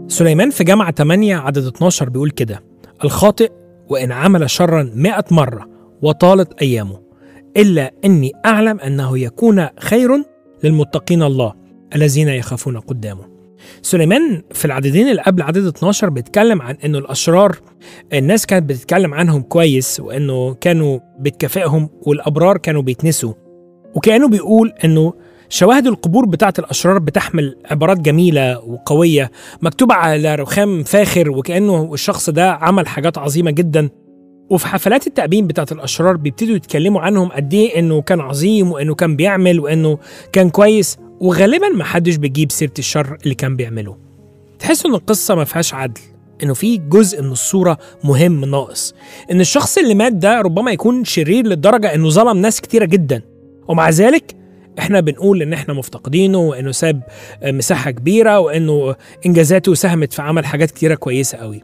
سليمان في جامعة 8 عدد 12 بيقول كده: الخاطئ وإن عمل شرا 100 مرة وطالت أيامه، إلا أني أعلم أنه يكون خير للمتقين الله الذين يخافون قدامه. سليمان في العددين اللي قبل عدد 12 بيتكلم عن أنه الأشرار الناس كانت بتتكلم عنهم كويس، وأنه كانوا بتكافئهم، والأبرار كانوا بيتنسوا. وكأنه بيقول أنه شواهد القبور بتاعت الأشرار بتحمل عبارات جميلة وقوية مكتوبة على رخام فاخر، وكأنه الشخص ده عمل حاجات عظيمة جدا. وفي حفلات التأبين بتاعت الأشرار بيبتدوا يتكلموا عنهم قد إيه إنه كان عظيم، وإنه كان بيعمل، وإنه كان كويس، وغالبا ما حدش بيجيب سيرة الشر اللي كان بيعمله. تحسوا إن القصة ما فيهاش عدل، إنه في جزء من الصورة مهم ناقص، إن الشخص اللي مات ده ربما يكون شرير للدرجة إنه ظلم ناس كتيرة جدا، ومع ذلك إحنا بنقول إن إحنا مفتقدينه، وإنه ساب مساحة كبيرة، وإنه إنجازاته ساهمت في عمل حاجات كتيرة كويسة قوي.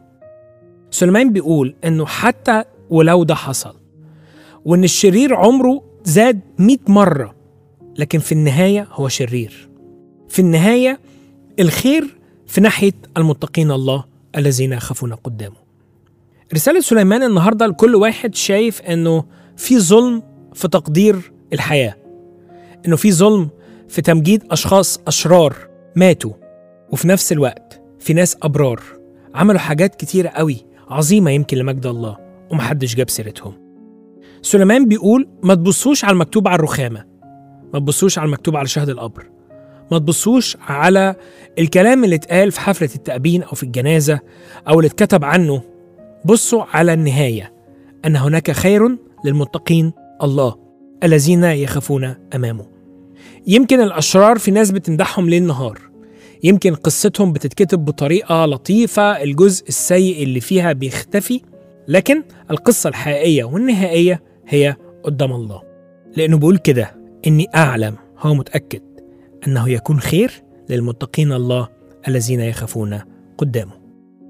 سليمان بيقول إنه حتى ولو ده حصل، وإن الشرير عمره زاد 100 مرة، لكن في النهاية هو شرير. في النهاية الخير في ناحية المتقين الله الذين يخافون قدامه. رسالة سليمان النهاردة لكل واحد شايف إنه في ظلم في تقدير الحياة، إنه في ظلم في تمجيد أشخاص أشرار ماتوا، وفي نفس الوقت في ناس أبرار عملوا حاجات كتيرة قوي عظيمة يمكن لمجد الله ومحدش جاب سيرتهم. سليمان بيقول ما تبصوش على المكتوب على الرخامة، ما تبصوش على المكتوب على شهد القبر، ما تبصوش على الكلام اللي اتقال في حفلة التأبين أو في الجنازة أو اللي اتكتب عنه. بصوا على النهاية، أن هناك خير للمتقين الله الذين يخافون أمامه. يمكن الأشرار في ناس بتمدحهم ليل نهار، يمكن قصتهم بتتكتب بطريقة لطيفة، الجزء السيء اللي فيها بيختفي، لكن القصة الحقيقية والنهائية هي قدام الله، لأنه بيقول كده: إني أعلم، هو متأكد أنه يكون خير للمتقين الله الذين يخافون قدامه.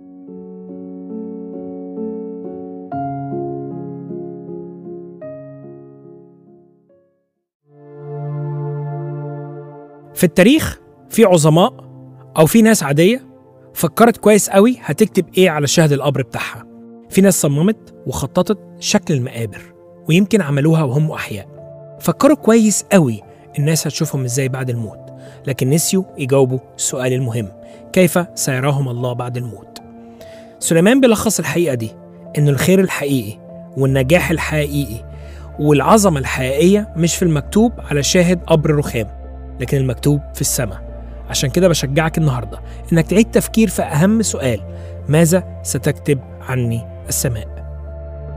في التاريخ في عظماء أو في ناس عادية فكرت كويس قوي هتكتب إيه على شهد القبر بتاعها. في ناس صممت وخططت شكل المقابر، ويمكن عملوها وهم أحياء. فكروا كويس قوي الناس هتشوفهم إزاي بعد الموت، لكن نسيوا يجاوبوا السؤال المهم: كيف سيراهم الله بعد الموت؟ سليمان بيلخص الحقيقة دي، إنه الخير الحقيقي والنجاح الحقيقي والعظمة الحقيقية مش في المكتوب على شاهد قبر رخام، لكن المكتوب في السماء. عشان كده بشجعك النهاردة إنك تعيد تفكير في أهم سؤال: ماذا ستكتب عني السماء؟